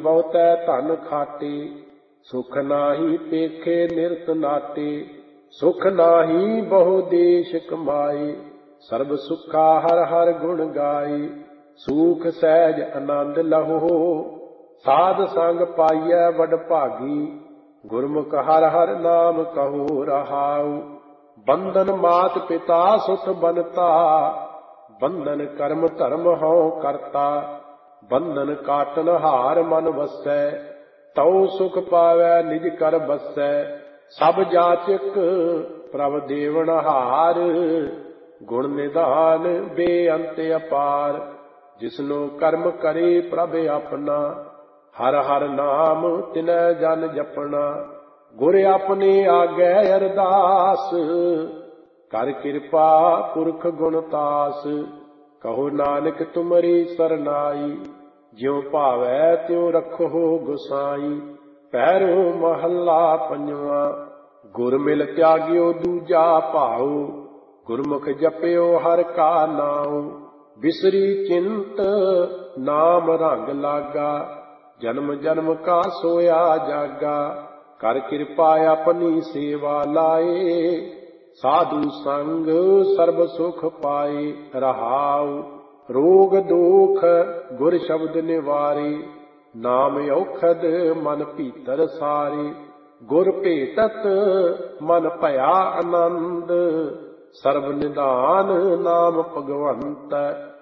ਬਹੁਤੈ ਧਨ ਖਾਟੇ, ਸੁਖ ਨਾਹੀ ਪੇਖੇ ਨਿਰਤ ਨਾਟੇ। ਸੁਖ ਨਾਹੀ ਬਹੁ ਦੇਸ਼ ਕਮਾਏ, ਸਰਬ ਸੁਖਾ ਹਰ ਹਰ ਗੁਣ ਗਾਏ। ਸੂਖ ਸਹਿਜ ਆਨੰਦ ਲਹੋ, ਸਾਧ ਸੰਗ ਪਾਈਐ ਵਡ ਭਾਗੀ। ਗੁਰਮੁਖ ਹਰ ਹਰ ਨਾਮ ਕਹੋ ਰਹਾਉ, ਬੰਧਨ ਮਾਤ ਪਿਤਾ ਸੁਤ ਬਨਤਾ। ਬੰਧਨ ਕਰਮ ਧਰਮ ਹਉ ਕਰਤਾ, ਬੰਧਨ ਕਾਟਨ ਹਾਰ ਮਨ ਵਸੈ। ਤਉ ਸੁਖ ਪਾਵੈ ਨਿਜ ਕਰ ਬਸੈ, ਸਭ ਜਾਚਕ ਪ੍ਰਭ ਦੇਵਨ ਹਾਰ। ਗੁਣ ਨਿਧਾਨ ਬੇਅੰਤ ਅਪਾਰ, ਜਿਸਨੋ ਕਰਮ ਕਰੇ ਪ੍ਰਭ ਆਪਣਾ। ਹਰ ਹਰ ਨਾਮ ਤਿਨੈ ਜਨ ਜਪਣਾ, ਗੁਰ ਆਪਣੇ ਆਗੈ ਅਰਦਾਸ। ਕਰ ਕਿਰਪਾ ਪੁਰਖ ਗੁਣ ਤਾਸ, ਕਹੋ ਨਾਨਕ ਤੁਮਰੀ ਸਰਨਾਈ। ਜਿਉ ਭਾਵੈ ਤਿਉ ਰਖੋ ਗੁਸਾਈ, ਪਹਿਰੋ ਮਹੱਲਾ ਪੰਜਵਾ। ਗੁਰ ਮਿਲ ਤਿਆਗਿਓ ਦੂਜਾ ਭਾਉ, ਗੁਰਮੁਖ ਜਪਿਓ ਹਰਿ ਕਾ ਨਾਉ। ਬਿਸਰੀ ਚਿੰਤ ਨਾਮ ਰੰਗ ਲਾਗਾ, ਜਨਮ ਜਨਮ ਕਾ ਸੋਇਆ ਜਾਗਾ। ਕਰ ਕਿਰਪਾ ਆਪਣੀ ਸੇਵਾ ਲਾਏ, ਸਾਧੂ ਸੰਗ ਸਰਬ ਸੁਖ ਪਾਏ ਰਹਾਉ। ਰੋਗ ਦੋਖ ਗੁਰ ਸ਼ਬਦ ਨਿਵਾਰੇ, ਨਾਮ ਔਖਦ ਮਨ ਭੀਤਰ ਸਾਰੇ। ਗੁਰ ਭੇਟਤ ਮਨ ਭਇਆ ਆਨੰਦ, ਸਰਬ ਨਿਧਾਨ ਨਾਮ ਭਗਵੰਤ।